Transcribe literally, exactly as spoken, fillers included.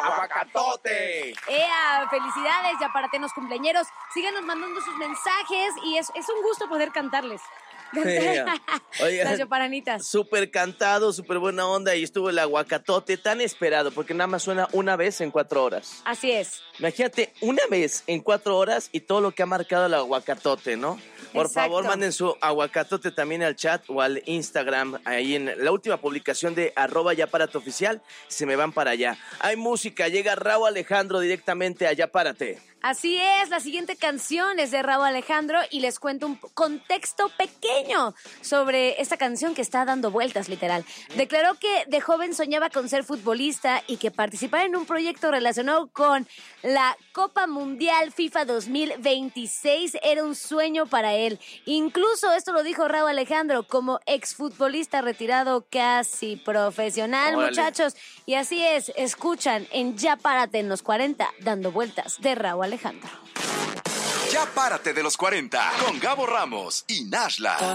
aguacatote. ¡Ea! Felicidades, Yaparátenos cumpleañeros. Síganos mandando sus mensajes y es, es un gusto poder cantarles. Oye, las yaparanitas. Súper cantado, súper buena onda. Y estuvo el aguacatote tan esperado, porque nada más suena una vez en cuatro horas. Así es. Imagínate, una vez en cuatro horas y todo lo que ha marcado el aguacatote, ¿no? Por Exacto. favor, manden su aguacatote también al chat o al Instagram, ahí en la última publicación de arroba Yapárate Oficial, se me van para allá. Hay música, llega Rauw Alejandro directamente a Yapárate. Así es, la siguiente canción es de Rauw Alejandro y les cuento un contexto pequeño sobre esta canción que está dando vueltas, literal. Declaró que de joven soñaba con ser futbolista y que participar en un proyecto relacionado con la Copa Mundial FIFA dos mil veintiséis era un sueño para él. Incluso esto lo dijo Rauw Alejandro como exfutbolista retirado casi profesional, Órale. Muchachos. Y así es, escuchan en Ya Párate en los cuarenta, dando vueltas de Rauw Alejandro. Ya Párate de los cuarenta con Gabo Ramos y Nashla.